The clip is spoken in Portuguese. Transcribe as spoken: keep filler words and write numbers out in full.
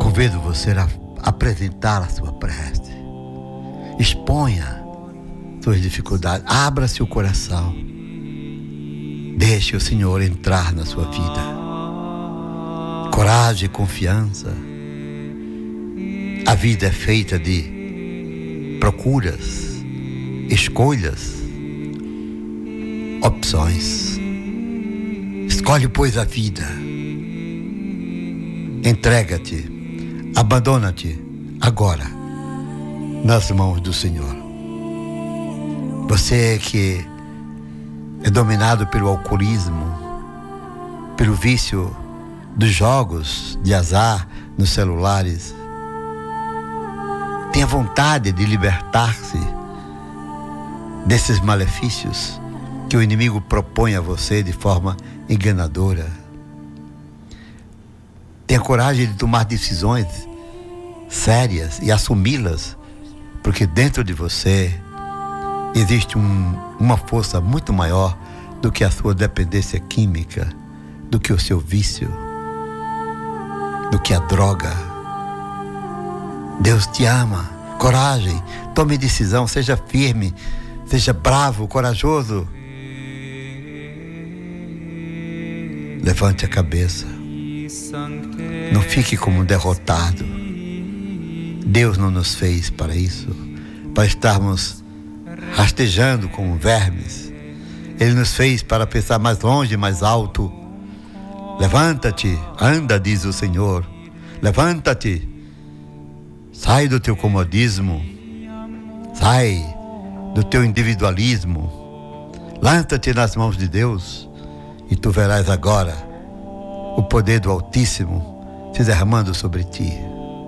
convido você a apresentar a sua prece. Exponha suas dificuldades. Abra seu coração. Deixe o Senhor entrar na sua vida. Coragem e confiança. A vida é feita de procuras, escolhas, opções. Escolhe, pois, a vida. Entrega-te, abandona-te agora nas mãos do Senhor. Você que é dominado pelo alcoolismo, pelo vício dos jogos de azar nos celulares, tenha vontade de libertar-se desses malefícios que o inimigo propõe a você de forma enganadora. Tenha coragem de tomar decisões sérias e assumi-las, porque dentro de você existe um, uma força muito maior do que a sua dependência química, do que o seu vício, do que a droga. Deus te ama. Coragem, tome decisão, seja firme, seja bravo, corajoso. Levante a cabeça. Não fique como um derrotado. Deus não nos fez para isso, para estarmos rastejando como vermes. Ele nos fez para pensar mais longe, mais alto. Levanta-te, anda, diz o Senhor. Levanta-te. Sai do teu comodismo. Sai do teu individualismo. Lança-te nas mãos de Deus e tu verás agora o poder do Altíssimo se derramando sobre ti.